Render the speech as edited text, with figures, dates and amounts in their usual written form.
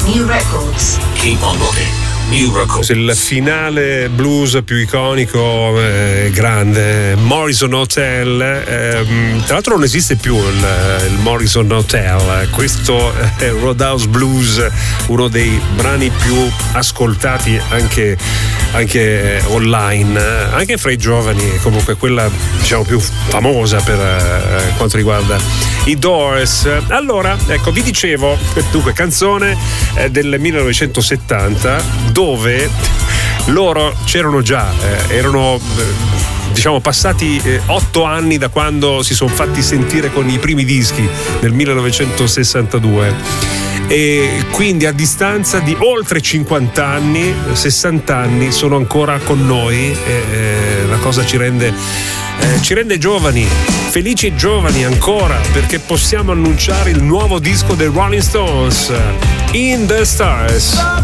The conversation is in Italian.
New records. Keep on rocking. New records. Il finale blues più iconico, grande, Morrison Hotel. Tra l'altro non esiste più il Morrison Hotel. Questo è Roadhouse Blues, uno dei brani più ascoltati anche online, anche fra i giovani. Comunque quella, diciamo, più famosa per quanto riguarda i Doors. Allora, ecco, vi dicevo, dunque, canzone del 1970, dove loro c'erano già, erano diciamo passati 8 anni da quando si sono fatti sentire con i primi dischi nel 1962, e quindi a distanza di oltre 50 anni, 60 anni, sono ancora con noi, e la cosa ci rende giovani, felici e giovani ancora, perché possiamo annunciare il nuovo disco dei Rolling Stones, In the Stars.